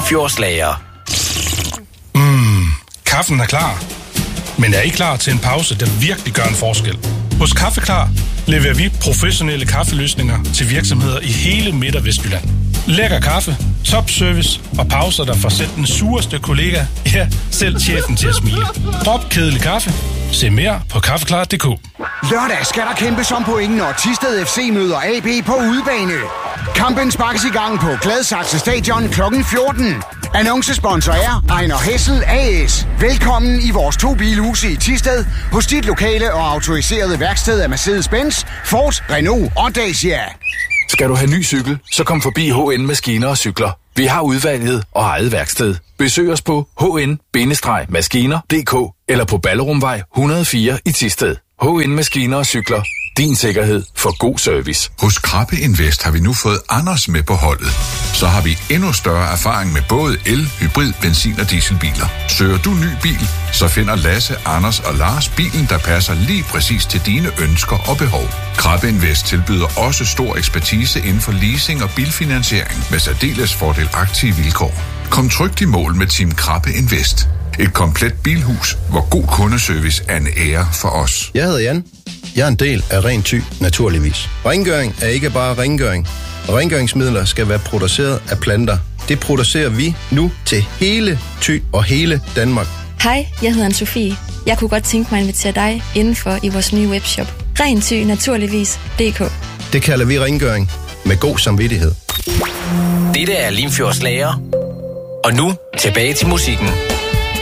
Limfjordslager. Kaffen er klar. Men er I klar til en pause, der virkelig gør en forskel? Hos Kaffeklar leverer vi professionelle kaffeløsninger til virksomheder i hele Midt- og Vestjylland. Lækker kaffe, topservice og pauser, der får selv den sureste kollega, ja, selv chefen til at smile. Drop kedelig kaffe. Se mere på kaffeklar.dk. Lørdag skal der kæmpes om point, når Thisted FC møder AB på udebane. Kampen sparkes i gang på Gladsaxe Stadion kl. 14. Annoncesponsor er Ejner Hessel AS. Velkommen i vores 2 bilhuse i Thisted, hos dit lokale og autoriserede værksted af Mercedes-Benz, Ford, Renault og Dacia. Skal du have ny cykel, så kom forbi HN Maskiner og Cykler. Vi har udvalget og eget værksted. Besøg os på hn-maskiner.dk eller på Ballerumvej 104 i Thisted. HN Maskiner og Cykler. Din sikkerhed for god service. Hos Krabbe Invest har vi nu fået Anders med på holdet. Så har vi endnu større erfaring med både el, hybrid, benzin og dieselbiler. Søger du ny bil, så finder Lasse, Anders og Lars bilen, der passer lige præcis til dine ønsker og behov. Krabbe Invest tilbyder også stor ekspertise inden for leasing og bilfinansiering med særdeles fordelagtige vilkår. Kom trygt i mål med Team Krabbe Invest. Et komplet bilhus, hvor god kundeservice er en ære for os. Jeg hedder Jan. Jeg er en del af Ren Thy, naturligvis. Rengøring er ikke bare rengøring. Rengøringsmidler skal være produceret af planter. Det producerer vi nu til hele Thy og hele Danmark. Hej, jeg hedder Anne-Sophie. Jeg kunne godt tænke mig at invitere dig indenfor i vores nye webshop. Ren Thy, naturligvis.dk. Det kalder vi rengøring med god samvittighed. Dette er Limfjordslager. Og nu tilbage til musikken.